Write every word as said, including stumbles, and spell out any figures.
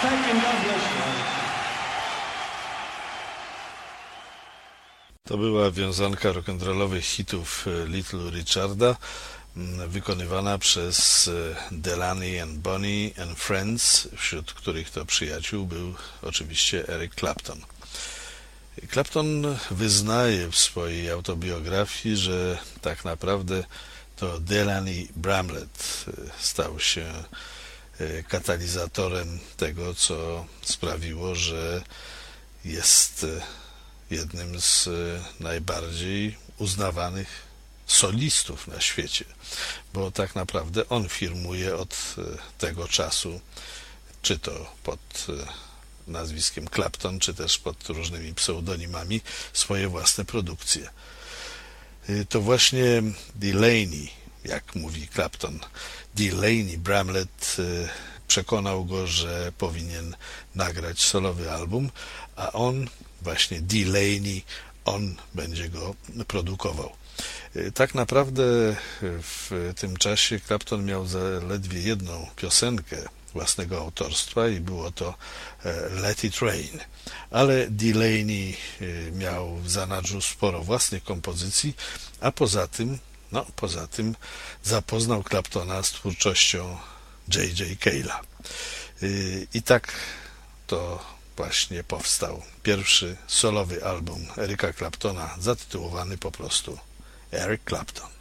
Thank you, God bless you. To była wiązanka rock'n'rollowych hitów Little Richarda, wykonywana przez Delaney and Bonnie and Friends, wśród których to przyjaciół był oczywiście Eric Clapton. Clapton wyznaje w swojej autobiografii, że tak naprawdę to Delaney Bramlett stał się katalizatorem tego, co sprawiło, że jest jednym z najbardziej uznawanych solistów na świecie, bo tak naprawdę on firmuje od tego czasu, czy to pod nazwiskiem Clapton, czy też pod różnymi pseudonimami, swoje własne produkcje. To właśnie Delaney, jak mówi Clapton, Delaney Bramlett przekonał go, że powinien nagrać solowy album, a on, właśnie Delaney, on będzie go produkował. Tak naprawdę w tym czasie Clapton miał zaledwie jedną piosenkę własnego autorstwa i było to Let It Rain, ale Delaney miał w zanadrzu sporo własnych kompozycji, a poza tym, no poza tym zapoznał Claptona z twórczością J J Cale'a. I tak to właśnie powstał pierwszy solowy album Erica Claptona, zatytułowany po prostu Eric Clapton.